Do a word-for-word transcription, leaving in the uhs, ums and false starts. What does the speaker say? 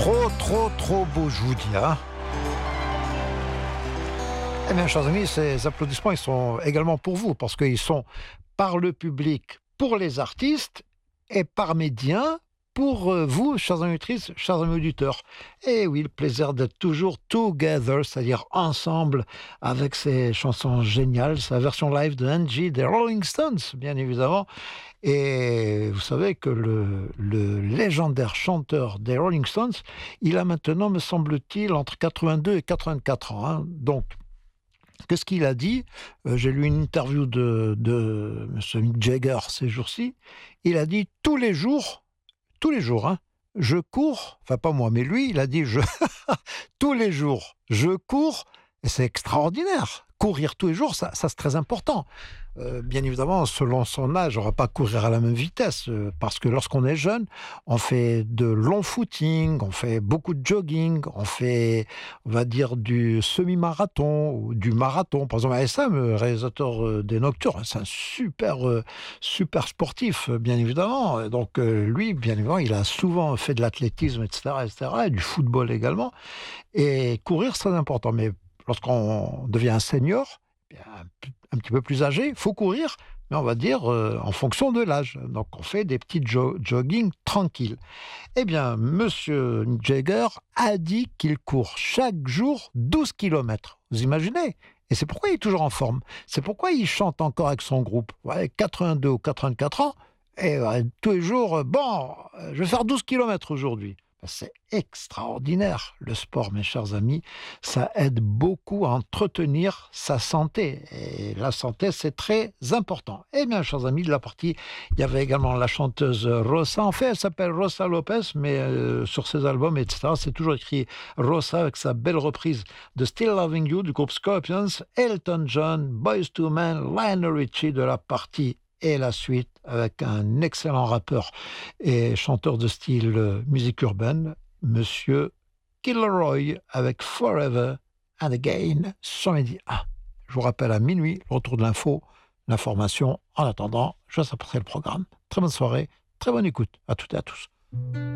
Trop, trop, trop beau, je vous dis. Hein. Eh bien, chers amis, ces applaudissements, ils sont également pour vous, parce qu'ils sont par le public, pour les artistes, et par médias, pour euh, vous, chers amis auditrices, chers amis auditeurs. Et oui, le plaisir d'être toujours together, c'est-à-dire ensemble, avec ces chansons géniales, sa version live de Angie des Rolling Stones, bien évidemment. Et vous savez que le, le légendaire chanteur des Rolling Stones, il a maintenant, me semble-t-il, entre quatre-vingt-deux et quatre-vingt-quatre ans. Hein. Donc, qu'est-ce qu'il a dit? Euh, J'ai lu une interview de, de M. Mick Jagger ces jours-ci. Il a dit tous les jours, tous les jours, hein, je cours, enfin pas moi, mais lui, il a dit je tous les jours, je cours, et c'est extraordinaire. Courir tous les jours, ça, ça c'est très important. Euh, bien évidemment, selon son âge, on ne va pas courir à la même vitesse, euh, parce que lorsqu'on est jeune, on fait de long footing, on fait beaucoup de jogging, on fait, on va dire, du semi-marathon ou du marathon. Par exemple, A S M, le réalisateur euh, des Nocturnes, c'est un super, euh, super sportif, euh, bien évidemment. Et donc, euh, lui, bien évidemment, il a souvent fait de l'athlétisme, et cetera, et cetera, et du football également. Et courir, c'est très important. Mais lorsqu'on devient un senior, bien, un, p- un petit peu plus âgé, il faut courir, mais on va dire euh, en fonction de l'âge. Donc on fait des petits jo- jogging tranquilles. Eh bien, Monsieur Jagger a dit qu'il court chaque jour douze kilomètres. Vous imaginez? Et c'est pourquoi il est toujours en forme. C'est pourquoi il chante encore avec son groupe. Ouais, quatre-vingt-deux ou quatre-vingt-quatre ans. Et ouais, tous les jours, euh, bon, euh, je vais faire douze kilomètres aujourd'hui. Ben, c'est extraordinaire, le sport, mes chers amis. Ça aide beaucoup à entretenir sa santé. Et la santé, c'est très important. Eh bien, chers amis, de la partie, il y avait également la chanteuse Rosa. En fait, elle s'appelle Rosa Lopez, mais euh, sur ses albums, et cetera, c'est toujours écrit Rosa avec sa belle reprise de Still Loving You du groupe Scorpions, Elton John, Boyz two Men, Lionel Richie de la partie et la suite avec un excellent rappeur et chanteur de style euh, musique urbaine, Monsieur Kilroy avec Forever and Again sur Midi un. Je vous rappelle à minuit, le retour de l'info, l'information. En attendant, je vous après le programme. Très bonne soirée, très bonne écoute à toutes et à tous.